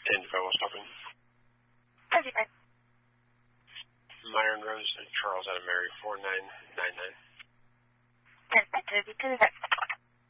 10 to 5 will stop in. 35. Myron Rose and Charles out of Mary 4999. 10 to 32.